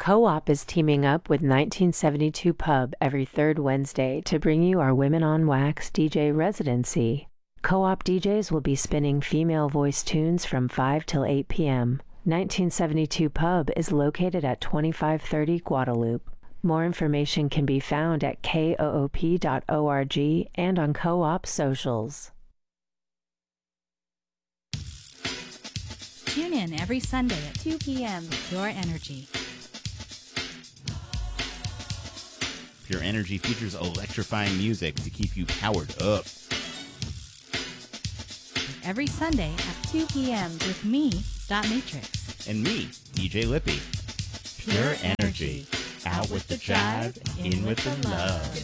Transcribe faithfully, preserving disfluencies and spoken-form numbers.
Co-op is teaming up with nineteen seventy-two Pub every third Wednesday to bring you our Women on Wax D J residency. Co-op D Js will be spinning female voice tunes from five till eight p.m. nineteen seventy-two Pub is located at twenty-five thirty Guadalupe. More information can be found at koop dot org and on Co-op socials. Tune in every Sunday at two p.m. Pure Energy. Pure Energy features electrifying music to keep you powered up. Every Sunday at two p.m. with me, Dot Matrix. And me, D J Lippy. Pure, Pure Energy. Energy. Out with the jive, in with the love.